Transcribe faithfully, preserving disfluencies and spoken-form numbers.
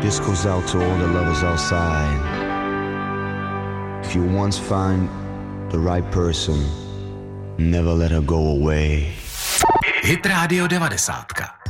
This goes out to all the lovers outside. If you once find the right person, never let her go away. Hit Radio devadesát.